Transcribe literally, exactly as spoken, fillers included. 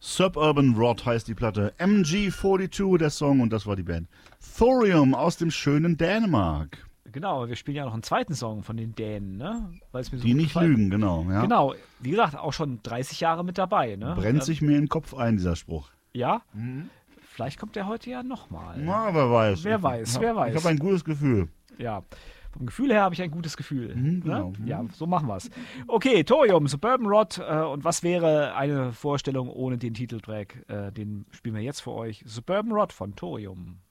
Suburban Rot heißt die Platte. M G zweiundvierzig der Song und das war die Band. Thorium aus dem schönen Dänemark. Genau, wir spielen ja noch einen zweiten Song von den Dänen, ne? Weil es mir so Die gut nicht gefallen- lügen, genau. Ja. Genau, wie gesagt, auch schon dreißig Jahre mit dabei, ne? Brennt Ähm, sich mir in den Kopf ein, dieser Spruch. Ja? Vielleicht kommt der heute ja nochmal. Na, wer weiß. Wer weiß, ich, wer hab- weiß. Ich habe ein gutes Gefühl. Ja. Vom Gefühl her habe ich ein gutes Gefühl. Mhm, genau. Ne? Ja, so machen wir es. Okay, Thorium, Suburban Rot. Äh, und was wäre eine Vorstellung ohne den Titeltrack? Äh, den spielen wir jetzt für euch. Suburban Rot von Thorium.